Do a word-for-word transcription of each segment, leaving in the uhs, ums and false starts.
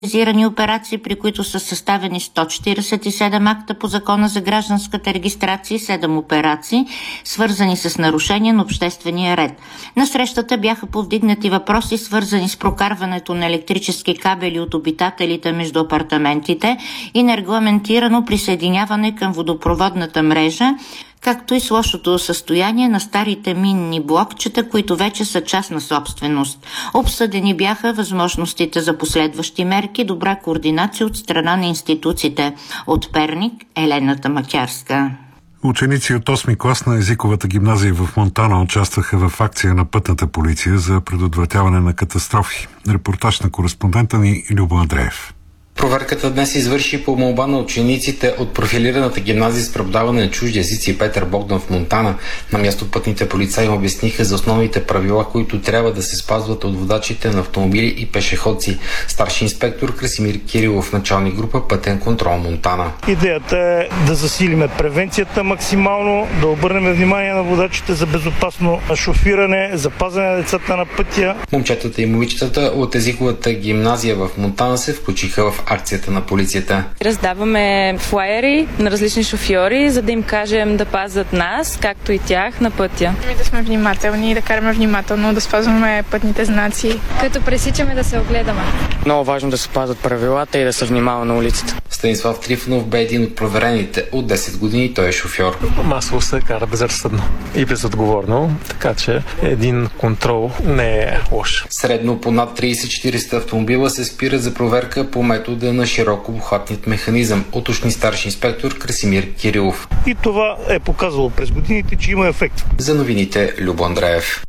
Организирани операции, при които са съставени сто четиридесет и седем акта по Закона за гражданската регистрация и седем операции, свързани с нарушение на обществения ред. На срещата бяха повдигнати въпроси, свързани с прокарването на електрически кабели от обитателите между апартаментите и нерегламентирано присъединяване към водопроводната мрежа, както и с лошото състояние на старите минни блокчета, които вече са частна собственост. Обсъдени бяха възможностите за последващи мерки, добра координация от страна на институциите. От Перник, Елена Тамакярска. Ученици от осми клас на езиковата гимназия в Монтана участваха в акция на пътната полиция за предотвратяване на катастрофи. Репортаж на кореспондента ни Любо Андреев. Проверката днес извърши по молба на учениците от профилираната гимназия с преподаване на чужди езици Петър Богдан в Монтана. На място пътните полицаи обясниха за основните правила, които трябва да се спазват от водачите на автомобили и пешеходци. Старши инспектор Красимир Кирилов, началник група Пътен контрол Монтана. Идеята е да засилиме превенцията максимално, да обърнем внимание на водачите за безопасно шофиране, за пазене на децата на пътя. Момчетата и момичетата от езиковата гимназия в Монтана се включиха в акцията на полицията. Раздаваме флаери на различни шофьори, за да им кажем да пазят нас, както и тях на пътя. И да сме внимателни, да караме внимателно, да спазваме пътните знаци. Като пресичаме, да се огледаме. Много важно да се пазят правилата и да се внимава на улицата. Станислав Трифонов бе един от проверените. От десет години той е шофьор. Масово се кара безразсъдно и безотговорно, така че един контрол не е лош. Средно по над тридесет-четиридесет автомобила се спират за проверка по метода на широко обхватният механизъм, уточни старши инспектор Красимир Кирилов. И това е показало през годините, че има ефект. За новините Любо Андреев.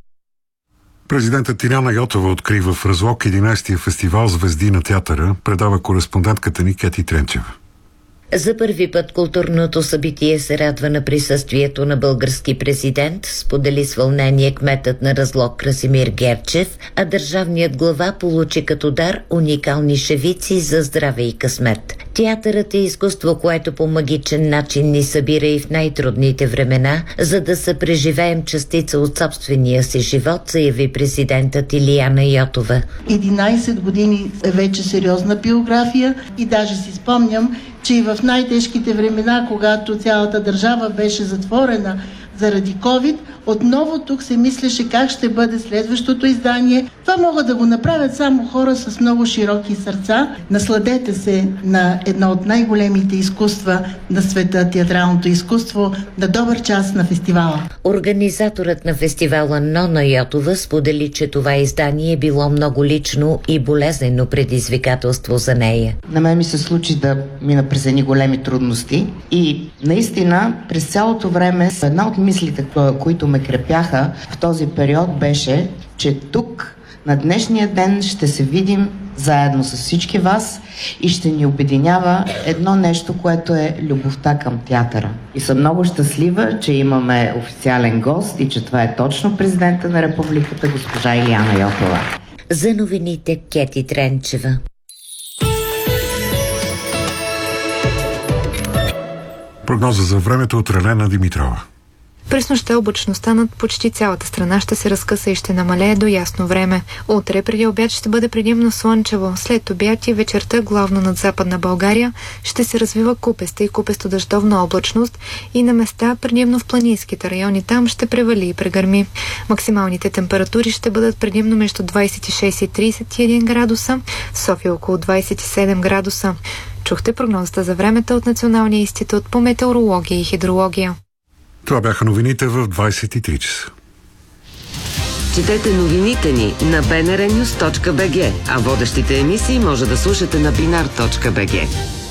Президентът Иляна Йотова откри в Разлог единайсетия фестивал Звезди на театъра, предава кореспондентката ни Кети Тренчева. За първи път културното събитие се радва на присъствието на български президент, сподели с вълнение кметът на Разлог Красимир Герчев, а държавният глава получи като дар уникални шевици за здраве и късмет. Театърът е изкуство, което по магичен начин ни събира и в най-трудните времена, за да се преживеем частица от собствения си живот, заяви президентът Иляна Йотова. единайсет години е вече сериозна биография и даже си спомням, че и в най-тежките времена, когато цялата държава беше затворена заради ковид, отново тук се мислеше как ще бъде следващото издание. Това могат да го направят само хора с много широки сърца. Насладете се на едно от най-големите изкуства на света, театралното изкуство, на добър час на фестивала. Организаторът на фестивала Нона Йотова сподели, че това издание е било много лично и болезнено предизвикателство за нея. На мен ми се случи да мина през едни големи трудности и наистина през цялото време една от мислите, които ме крепяха в този период, беше, че тук на днешния ден ще се видим заедно с всички вас и ще ни обединява едно нещо, което е любовта към театъра. И съм много щастлива, че имаме официален гост и че това е точно президента на републиката госпожа Иляна Йотова. За новините Кети Тренчева. Прогноза за времето от Релена Димитрова. През нощта облачността над почти цялата страна ще се разкъса и ще намалее до ясно време. Утре преди обяд ще бъде предимно слънчево. След обяд и вечерта, главно над Западна България, ще се развива купеста и купесто-дъждовна облачност и на места, предимно в планинските райони, там ще превали и прегърми. Максималните температури ще бъдат предимно между двайсет и шест и трийсет и един градуса, в София около двайсет и седем градуса. Чухте прогнозата за времето от Националния институт по метеорология и хидрология. Това бяха новините в двайсет и три часа. Четете новините ни на би ен ар нюз точка би джи, а водещите емисии може да слушате на бинар точка би джи.